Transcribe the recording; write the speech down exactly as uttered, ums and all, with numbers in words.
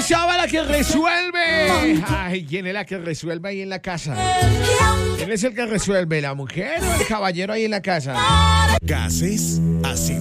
sabe la que resuelve. Ay, ¿quién es la que resuelve ahí en la casa? ¿Quién es el que resuelve? ¿La mujer o el caballero ahí en la casa? Gases, así